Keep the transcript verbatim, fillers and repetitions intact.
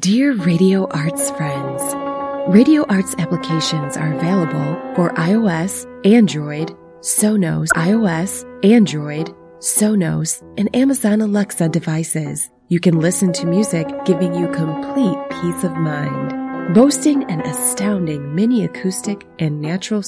Dear Radio Arts friends, Radio Arts applications are available for iOS, Android, Sonos iOS, Android, Sonos, and Amazon Alexa devices. You can listen to music giving you complete peace of mind. Boasting an astounding mini acoustic and natural